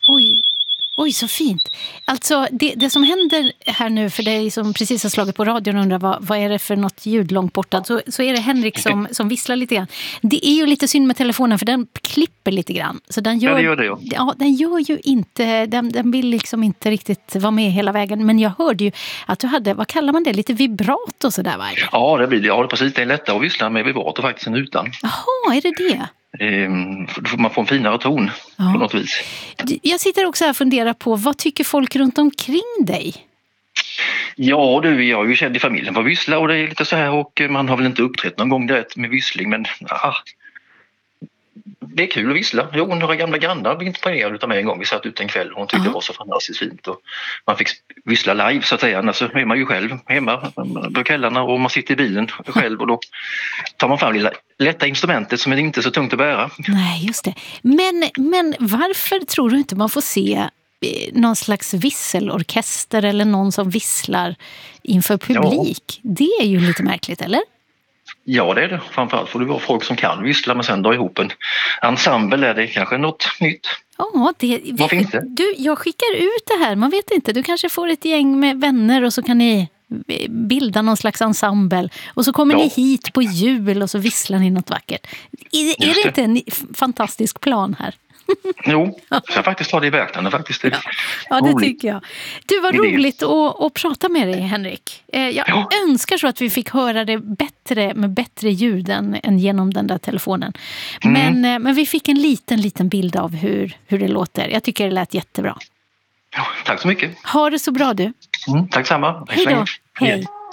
Oj. Oj, så fint. Alltså, det som händer här nu för dig som precis har slagit på radion och undrar vad är det för något ljud långt borta, så är det Henrik som visslar lite grann. Det är ju lite synd med telefonen för den klipper lite grann. Så den gör, Ja, det gör det. Ja, den gör ju inte, den vill liksom inte riktigt vara med hela vägen. Men jag hörde ju att du hade, vad kallar man det, lite vibrato sådär, va? Ja, det blir det. Ja, det precis. Det är lättare att vissla med vibrato faktiskt än utan. Jaha, är det det? Då får man få en finare ton på något vis. Jag sitter också här och funderar på, vad tycker folk runt omkring dig? Ja, jag är ju känd i familjen för vissla och det är lite så här, och man har väl inte uppträtt någon gång direkt med vissling, men det är kul att vissla. Jo, några gamla grannar blev imponerade av mig en gång. Vi satt ut en kväll och hon tyckte det var så fantastiskt fint. Och man fick vissla live så att säga. Annars så är man ju själv hemma på kvällarna och man sitter i bilen själv. Och då tar man fram lilla lätta instrumentet som är inte så tungt att bära. Nej, just det. Men varför tror du inte man får se någon slags visselorkester eller någon som visslar inför publik? Ja. Det är ju lite märkligt, eller? Ja, det är det. Framförallt får det vara folk som kan vissla, men sen dra ihop en ensemble, är det kanske något nytt. Ja, vad finns det? Jag skickar ut det här, man vet inte. Du kanske får ett gäng med vänner och så kan ni bilda någon slags ensemble. Och så kommer ni hit på jul och så visslar ni något vackert. Är det inte en fantastisk plan här? Jo, jag faktiskt tar det i beaktande faktiskt. Ja, det tycker jag. Du, var roligt att prata med dig, Henrik. Jag önskar så att vi fick höra det bättre med bättre ljud än genom den där telefonen. Men vi fick en liten bild av hur det låter. Jag tycker det lät jättebra. Ja, tack så mycket. Ha det så bra, du. Tack samma. Hej då. Hej.